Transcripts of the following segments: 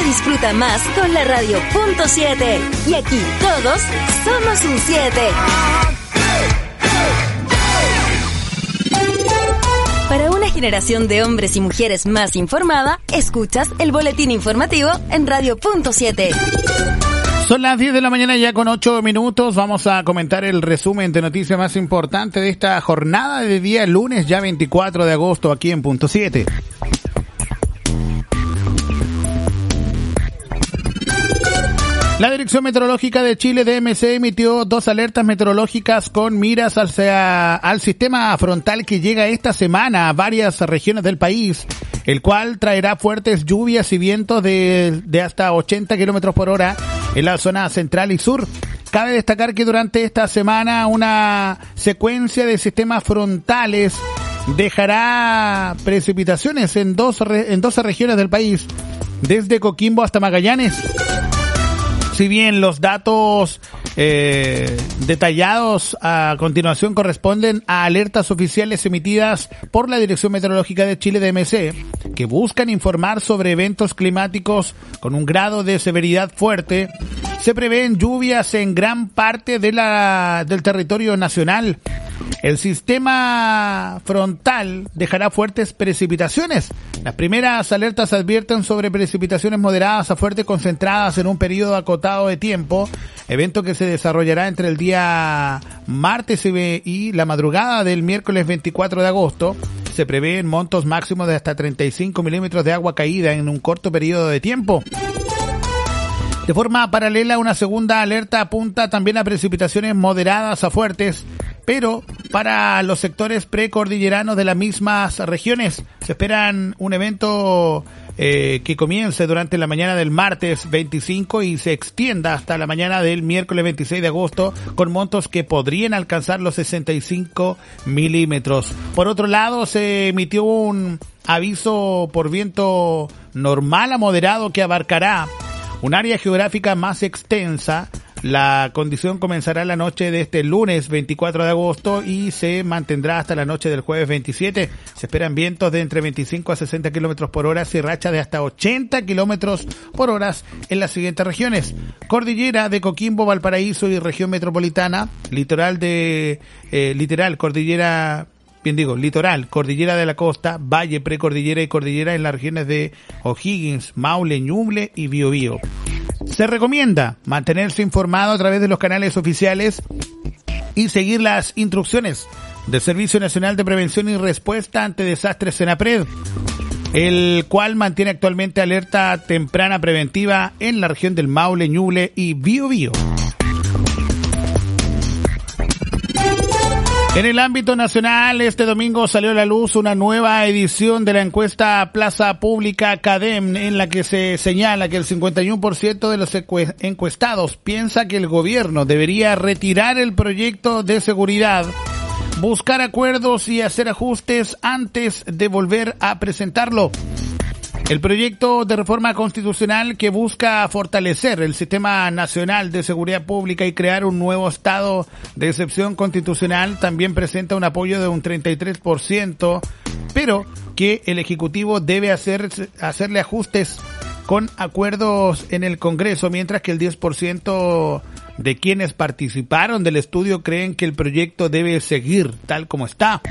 disfruta más con la radio.7. Y aquí todos somos un 7. Para una generación de hombres y mujeres más informada, escuchas el boletín informativo en radio.7. Son las 10 de la mañana ya con 8 minutos. Vamos a comentar el resumen de noticias más importante de esta jornada de día lunes, ya 24 de agosto, aquí en Punto 7. La Dirección Meteorológica de Chile, DMC, emitió 2 alertas meteorológicas con miras al sistema frontal que llega esta semana a varias regiones del país, el cual traerá fuertes lluvias y vientos de hasta 80 kilómetros por hora en la zona central y sur. Cabe destacar que durante esta semana una secuencia de sistemas frontales dejará precipitaciones en 12 regiones del país, desde Coquimbo hasta Magallanes. Si bien los datos detallados a continuación corresponden a alertas oficiales emitidas por la Dirección Meteorológica de Chile, DMC, que buscan informar sobre eventos climáticos con un grado de severidad fuerte, se prevén lluvias en gran parte del territorio nacional. El sistema frontal dejará fuertes precipitaciones. Las primeras alertas advierten sobre precipitaciones moderadas a fuertes concentradas en un periodo acotado de tiempo, evento que se desarrollará entre el día martes y la madrugada del miércoles 24 de agosto. Se prevén montos máximos de hasta 35 milímetros de agua caída en un corto periodo de tiempo. De forma paralela, una segunda alerta apunta también a precipitaciones moderadas a fuertes, pero para los sectores precordilleranos de las mismas regiones. Se esperan un evento que comience durante la mañana del martes 25 y se extienda hasta la mañana del miércoles 26 de agosto, con montos que podrían alcanzar los 65 milímetros. Por otro lado, se emitió un aviso por viento normal a moderado que abarcará un área geográfica más extensa. La condición comenzará la noche de este lunes 24 de agosto y se mantendrá hasta la noche del jueves 27. Se esperan vientos de entre 25 a 60 kilómetros por hora y rachas de hasta 80 kilómetros por hora en las siguientes regiones: Cordillera de Coquimbo, Valparaíso y región metropolitana, litoral, Cordillera de la Costa, Valle, Precordillera y Cordillera en las regiones de O'Higgins, Maule, Ñuble y Biobío. Se recomienda mantenerse informado a través de los canales oficiales y seguir las instrucciones del Servicio Nacional de Prevención y Respuesta ante Desastres, SENAPRED, el cual mantiene actualmente alerta temprana preventiva en la región del Maule, Ñuble y Biobío. En el ámbito nacional, este domingo salió a la luz una nueva edición de la encuesta Plaza Pública CADEM, en la que se señala que el 51% de los encuestados piensa que el gobierno debería retirar el proyecto de seguridad, buscar acuerdos y hacer ajustes antes de volver a presentarlo. El proyecto de reforma constitucional, que busca fortalecer el sistema nacional de seguridad pública y crear un nuevo estado de excepción constitucional, también presenta un apoyo de un 33%, pero que el Ejecutivo debe hacerle ajustes con acuerdos en el Congreso, mientras que el 10% de quienes participaron del estudio creen que el proyecto debe seguir tal como está.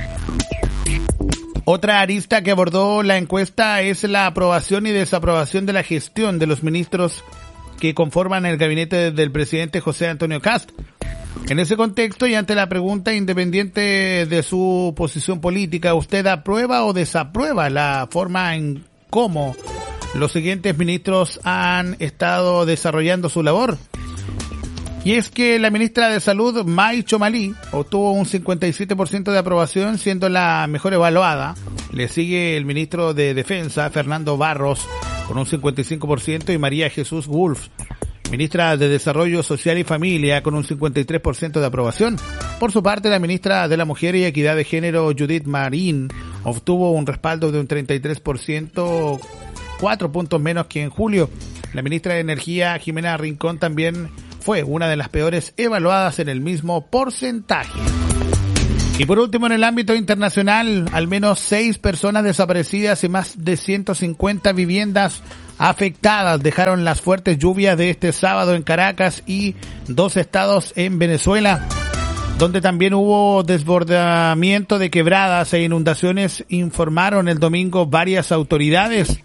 Otra arista que abordó la encuesta es la aprobación y desaprobación de la gestión de los ministros que conforman el gabinete del presidente José Antonio Kast. En ese contexto, y ante la pregunta, independiente de su posición política, ¿usted aprueba o desaprueba la forma en cómo los siguientes ministros han estado desarrollando su labor? Y es que la ministra de Salud, May Chomalí, obtuvo un 57% de aprobación, siendo la mejor evaluada. Le sigue el ministro de Defensa, Fernando Barros, con un 55%, y María Jesús Wolf, ministra de Desarrollo Social y Familia, con un 53% de aprobación. Por su parte, la ministra de la Mujer y Equidad de Género, Judith Marín, obtuvo un respaldo de un 33%, 4 puntos menos que en julio. La ministra de Energía, Jimena Rincón, también fue una de las peores evaluadas en el mismo porcentaje. Y por último, en el ámbito internacional, al menos 6 personas desaparecidas y más de 150 viviendas afectadas dejaron las fuertes lluvias de este sábado en Caracas y 2 estados en Venezuela, donde también hubo desbordamiento de quebradas e inundaciones, informaron el domingo varias autoridades.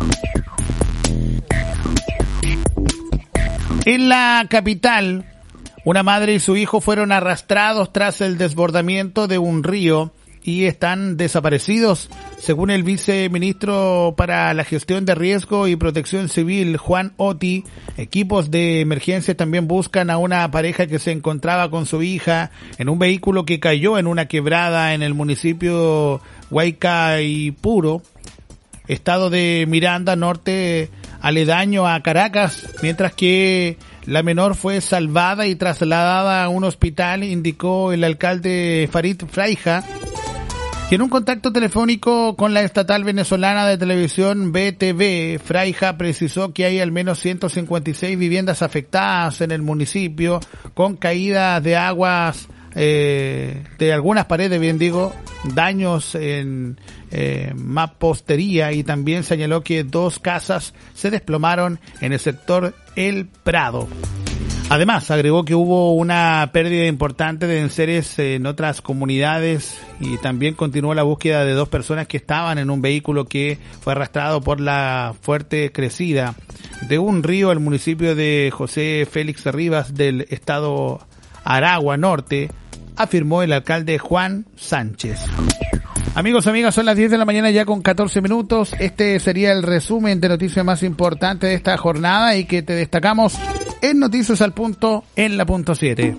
En la capital, una madre y su hijo fueron arrastrados tras el desbordamiento de un río y están desaparecidos. Según el viceministro para la gestión de riesgo y protección civil, Juan Oti, equipos de emergencia también buscan a una pareja que se encontraba con su hija en un vehículo que cayó en una quebrada en el municipio Huaycaipuro, estado de Miranda Norte, aledaño a Caracas, mientras que la menor fue salvada y trasladada a un hospital, indicó el alcalde Farid Fraija, que en un contacto telefónico con la estatal venezolana de televisión BTV, Fraija precisó que hay al menos 156 viviendas afectadas en el municipio, con caídas de aguas de algunas paredes, bien digo, daños en mampostería, y también señaló que 2 casas se desplomaron en el sector El Prado. Además, agregó que hubo una pérdida importante de enseres en otras comunidades y también continuó la búsqueda de 2 personas que estaban en un vehículo que fue arrastrado por la fuerte crecida de un río al municipio de José Félix Rivas del estado Aragua Norte, afirmó el alcalde Juan Sánchez. Amigos, amigas, son las 10 de la mañana ya con 14 minutos. Este sería el resumen de noticias más importantes de esta jornada y que te destacamos en Noticias al Punto en la punto 7.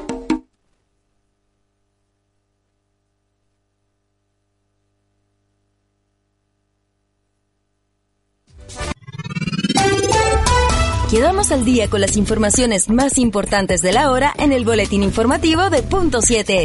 Quedamos al día con las informaciones más importantes de la hora en el boletín informativo de Punto 7.